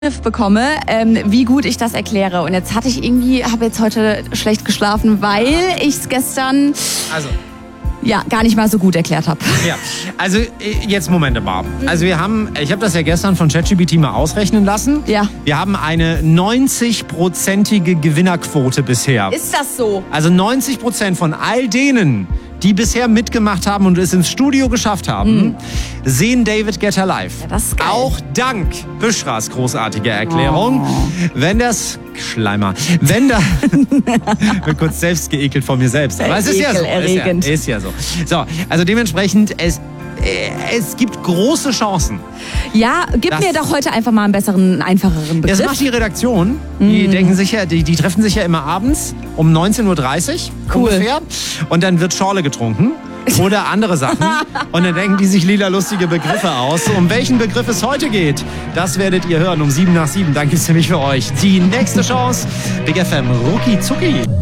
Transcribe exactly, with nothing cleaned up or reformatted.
bekomme, ähm, wie gut ich das erkläre. Und jetzt hatte ich irgendwie, habe jetzt heute schlecht geschlafen, weil ich es gestern also. ja gar nicht mal so gut erklärt habe. Ja, also jetzt Moment mal. Also wir haben, ich habe das ja gestern von ChatGPT mal ausrechnen lassen. Ja. Wir haben eine neunzig-prozentige Gewinnerquote bisher. Ist das so? Also neunzig Prozent von all denen, die bisher mitgemacht haben und es ins Studio geschafft haben, mhm. sehen David Guetta live. Ja, das ist geil. Auch dank Büschras großartiger Erklärung. Oh. Wenn das... Schleimer. Wenn da... ich bin kurz selbst geekelt von mir selbst. Aber es ist ja so. Ist ja, ist ja so. So, also dementsprechend, es, es gibt große Chancen. Ja, gib mir doch heute einfach mal einen besseren, einfacheren Begriff. Das macht die Redaktion. Die mm. denken sich ja, die, die treffen sich ja immer abends um neunzehn Uhr dreißig cool. ungefähr. Und dann wird Schorle getrunken. Oder andere Sachen. Und dann denken die sich lila lustige Begriffe aus. Um welchen Begriff es heute geht, das werdet ihr hören um sieben nach sieben. Dann gibt's nämlich für euch die nächste Chance. Big F M, Rucki Zucki.